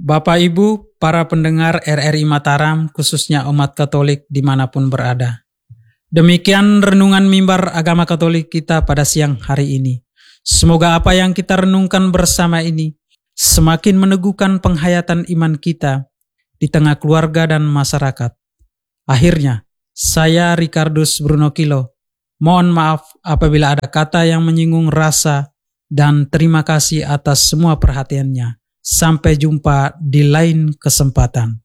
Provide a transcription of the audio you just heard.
Bapak Ibu, para pendengar RRI Mataram, khususnya umat Katolik dimanapun berada. Demikian renungan mimbar agama Katolik kita pada siang hari ini. Semoga apa yang kita renungkan bersama ini semakin meneguhkan penghayatan iman kita di tengah keluarga dan masyarakat. Akhirnya, saya Ricardus Bruno Kilo, mohon maaf apabila ada kata yang menyinggung rasa dan terima kasih atas semua perhatiannya. Sampai jumpa di lain kesempatan.